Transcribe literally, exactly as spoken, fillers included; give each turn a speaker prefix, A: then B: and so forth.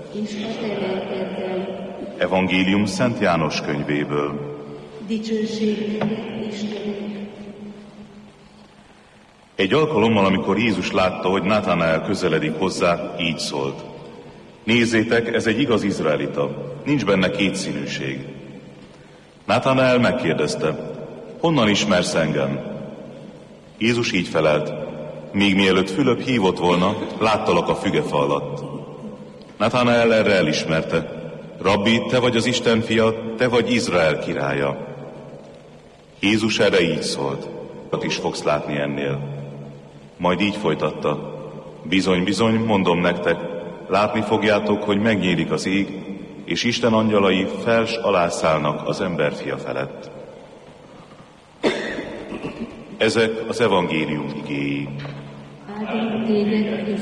A: és a te lelkeddel.
B: Evangélium Szent János könyvéből.
A: Dicsőség neked, Istenünk!
B: Egy alkalommal, amikor Jézus látta, hogy Nátanael közeledik hozzá, így szólt: Nézzétek, ez egy igaz izraelita, nincs benne kétszínűség. Nátanael megkérdezte: Honnan ismersz engem? Jézus így felelt: Még mielőtt Fülöp hívott volna, láttalak a fügefa alatt. Nátanael erre elismerte: Rabbi, te vagy az Isten fia, te vagy Izrael királya. Jézus erre így szólt: is fogsz látni ennél. Majd így folytatta: Bizony, bizony, mondom nektek, látni fogjátok, hogy megnyílik az ég, és Isten angyalai fels alá szállnak az emberfia felett. Ezek az evangélium igéi.
A: Áldunk téged,